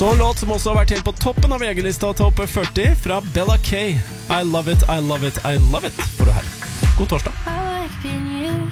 Så en låt som også har vært helt på toppen av VG-lista Topp 40 fra Bella K. I love it, I love it, I love it. For det her. God torsdag. I like being you.